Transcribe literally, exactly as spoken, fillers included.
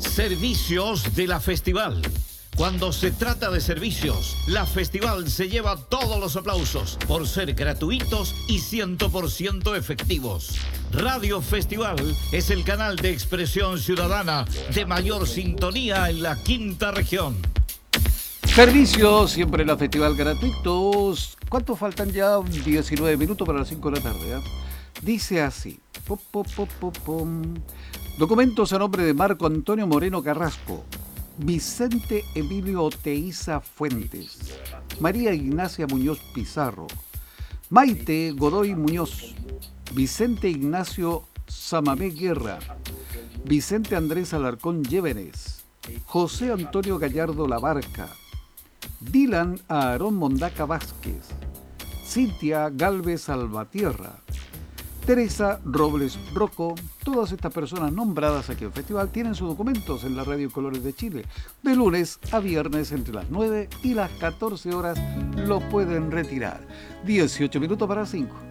Servicios de la Festival. Cuando se trata de servicios, la Festival se lleva todos los aplausos por ser gratuitos y cien por ciento efectivos. Radio Festival es el canal de expresión ciudadana de mayor sintonía en la quinta región. Servicios, siempre la Festival gratuitos. ¿Cuántos faltan ya? diecinueve minutos para las cinco de la tarde. ¿eh? Dice así. Pop, pop, pop, pop, pom. Documentos a nombre de Marco Antonio Moreno Carrasco, Vicente Emilio Oteiza Fuentes, María Ignacia Muñoz Pizarro, Maite Godoy Muñoz, Vicente Ignacio Samamé Guerra, Vicente Andrés Alarcón Llévenes, José Antonio Gallardo Labarca, Dylan Aarón Mondaca Vázquez, Cintia Galvez Salvatierra, Teresa Robles Rocco. Todas estas personas nombradas aquí en el festival tienen sus documentos en la Radio Colores de Chile. De lunes a viernes entre las nueve y las catorce horas lo pueden retirar. dieciocho minutos para cinco.